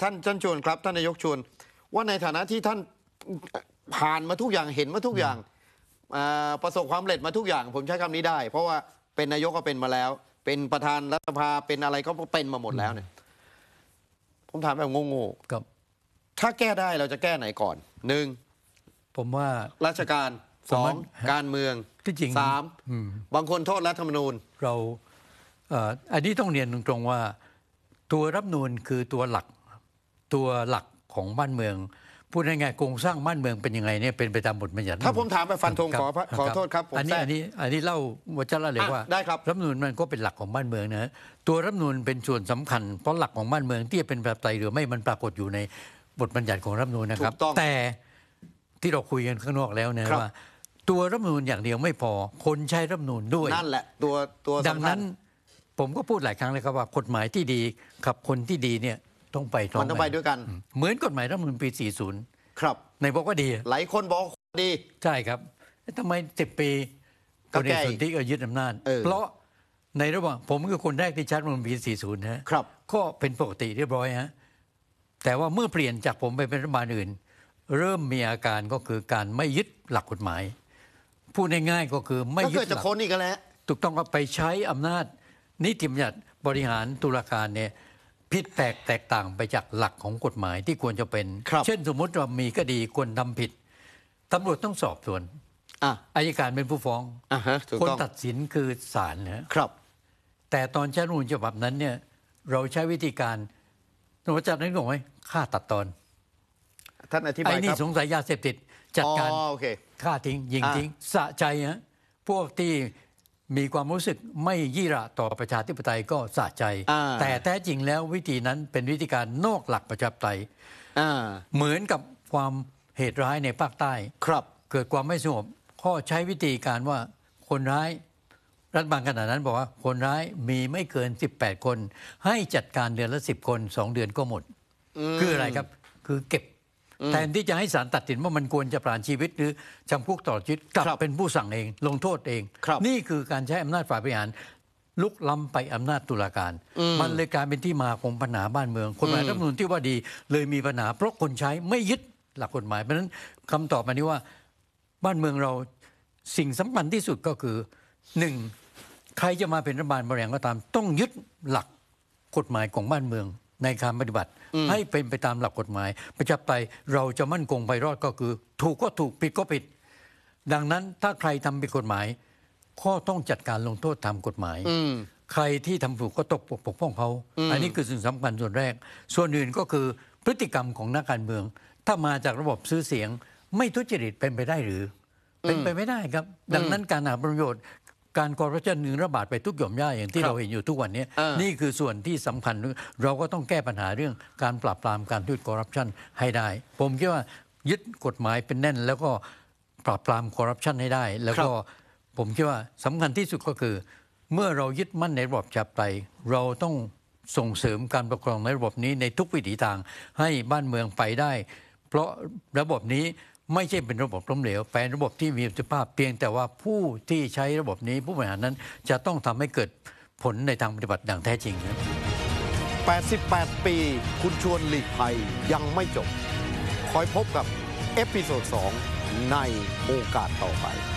ท่านชวนครับท่านนายกชวนว่าในฐานะที่ท่านผ่านมาทุกอย่างเห็นมาทุกอย่างประสบความสำเร็จมาทุกอย่างผมใช้คำนี้ได้เพราะว่าเป็นนายกก็เป็นมาแล้วเป็นประธานรัฐสภาเป็นอะไรก็เป็นมาหมดแล้วเนี่ยผมถามแบบโง่ๆครับถ้าแก้ได้เราจะแก้ไหนก่อนหนึ่งผมว่าราชการสองการเมืองที่จริงสามบางคนโทษรัฐธรรมนูญเราอันนี้ต้องเรียนตรงๆว่าตัวรัฐธรรมนูญคือตัวหลักของบ้านเมืองพูดง่ายๆโครงสร้างบ้านเมืองเป็นยังไงเนี่ยเป็นไปตามบทบัญญัติถ้าผมถามไปฟันธงขอโทษครับอันนี้เล่าว่าจะเล่าเลยว่าได้ครับรัฐธรรมนูญมันก็เป็นหลักของบ้านเมืองนะตัวรัฐธรรมนูญเป็นส่วนสำคัญเพราะหลักของบ้านเมืองที่จะเป็นประชาธิปไตยหรือไม่มันปรากฏอยู่ในบทบัญญัติของรัฐธรรมนูญนะครับแต่ที่เราคุยกันข้างนอกแล้วนะว่าตัวรัฐธรรมนูญอย่างเดียวไม่พอคนใช้รัฐธรรมนูญด้วยนั่นแหละตัวดังนั้นผมก็พูดหลายครั้งเลยครับว่ากฎหมายที่ดีกับคนที่ดีเนี่ยต้องไปมันต้องไปด้วยกันเหมือนกฎหมายรัฐธรรมนูญปี 40 ครับในบอกว่าดีหลายคนบอกดีใช่ครับทำไม10 ปีก็แก้ส่วนที่ยึดอำนาจเพราะในระหว่างผมคือคนแรกที่ชัดมันปี 40 นะครับก็เป็นปกติเรียบร้อยฮะแต่ว่าเมื่อเปลี่ยนจากผมไปเป็นรัฐบาลอื่นเริ่มมีอาการก็คือการไม่ยึดหลักกฎหมายพูดง่ายๆก็คือไม่ยึดหลักก็เกิดจากคนอีกแล้วถูกต้องก็ไปใช้อำนาจนิติบัญญัติบริหารตุลาการเนี่ยผิดแตกต่างไปจากหลักของกฎหมายที่ควรจะเป็นเช่นสมมติเรามีคดีคนทำผิดตำรวจต้องสอบสวนอัยการเป็นผู้ฟ้องคนตัดสินคือศาลนะครับแต่ตอนใช้รัฐธรรมนูญฉบับนั้นเนี่ยเราใช้วิธีการตำรวจจับนั้นบอกไหมฆ่าตัดตอนท่านอธิบายครับไอ้นี่สงสัยยาเสพติดจัดการฆ่าทิ้งยิงทิ้งสะใจฮะพวกที่มีความรู้สึกไม่ยี่ระต่อประชาธิปไตยก็สะใจแต่แท้จริงแล้ววิธีนั้นเป็นวิธีการนอกหลักประชาธิปไตยเหมือนกับความเหตุร้ายในภาคใต้เกิดความไม่สงบข้อใช้วิธีการว่าคนร้ายรัฐบาลขณะนั้นบอกว่าคนร้ายมีไม่เกิน18 คนให้จัดการเดือนละ10 คน2 เดือนก็หมดคืออะไรครับคือเก็บแทนที่จะให้ศาลตัดสินว่ามันควรจะประหารชีวิตหรือจำคุกตลอดชีวิตกลับเป็นผู้สั่งเองลงโทษเองนี่คือการใช้อำนาจฝ่ายบริหารลุกล้ำไปอำนาจตุลาการมันเลยกลายเป็นที่มาของปัญหาบ้านเมืองกฎหมายรัฐธรรมนูญที่ว่าดีเลยมีปัญหาเพราะคนใช้ไม่ยึดหลักกฎหมายเพราะฉะนั้นคำตอบมานี้ว่าบ้านเมืองเราสิ่งสำคัญที่สุดก็คือ1ใครจะมาเป็นรัฐบาลบริหารก็ตามต้องยึดหลักกฎหมายของบ้านเมืองในการปฏิบัติให้เป็นไปตามหลักกฎหมายประชาธิปไตยเราจะมั่นคงไปรอดก็คือถูกก็ถูกผิดก็ผิดดังนั้นถ้าใครทำผิดกฎหมายก็ต้องจัดการลงโทษตามกฎหมายใครที่ทำถูกก็ต้องปกป้องเขาอันนี้คือสิ่งสำคัญส่วนแรกส่วนอื่นก็คือพฤติกรรมของนักการเมืองถ้ามาจากระบบซื้อเสียงไม่ทุจริตเป็นไปได้หรือเป็นไปไม่ได้ครับดังนั้นการหาประโยชน์การคอร์รัปชันระบาดไปทุกหย่อมย่าอย่างที่เราเห็นอยู่ทุกวันนี้นี่คือส่วนที่สำคัญเราก็ต้องแก้ปัญหาเรื่องการปราบปรามการทุจริตคอร์รัปชันให้ได้ผมคิดว่ายึดกฎหมายเป็นแน่นแล้วก็ปราบปรามคอร์รัปชันให้ได้แล้วก็ผมคิดว่าสำคัญที่สุดก็คือเมื่อเรายึดมั่นในระบบประชาธิปไตยเราต้องส่งเสริมการปกครองในระบบนี้ในทุกวิถีทางให้บ้านเมืองไปได้เพราะระบบนี้ไม่ใช่เป็นระบบล้มเหลวเป็นระบบที่มีประสิทธิภาพเพียงแต่ว่าผู้ที่ใช้ระบบนี้ผู้บริหารนั้นจะต้องทำให้เกิดผลในทางปฏิบัติอย่างแท้จริงนะ 88 ปีคุณชวนหลีกภัยยังไม่จบคอยพบกับเอพิโซด 2ในโอกาสต่อไป